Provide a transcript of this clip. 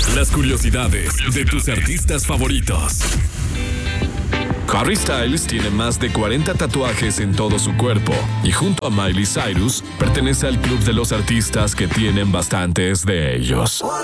Las curiosidades de tus artistas favoritos. Harry Styles tiene más de 40 tatuajes en todo su cuerpo y junto a Miley Cyrus pertenece al club de los artistas que tienen bastantes de ellos.